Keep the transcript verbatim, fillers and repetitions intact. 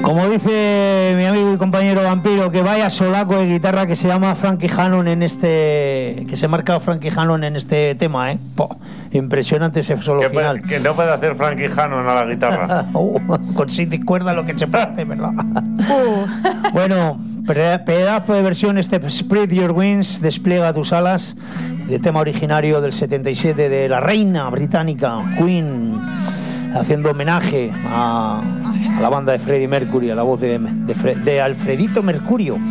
Como dice mi amigo y compañero Vampiro, que vaya solaco de guitarra que se llama Frankie Hannon en este, que se marca Frankie Hannon en este tema, ¿eh? Po, impresionante ese solo que final. Puede, que no puede hacer Frankie Hannon a la guitarra. uh, con siete cuerdas lo que se puede hacer, ¿verdad? uh. Bueno, pedazo de versión este Spread Your Wings, despliega tus alas, de tema originario del setenta y siete de la reina británica Queen, haciendo homenaje a, a la banda de Freddie Mercury, a la voz de, de, de Alfredito Mercurio.